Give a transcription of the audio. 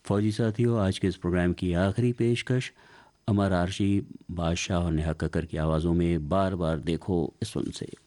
फौजी साथियों, आज के इस प्रोग्राम की आखिरी पेशकश अमर आरशी, बादशाह और नेहा कक्कर की आवाज़ों में बार बार देखो इस फिल्म से।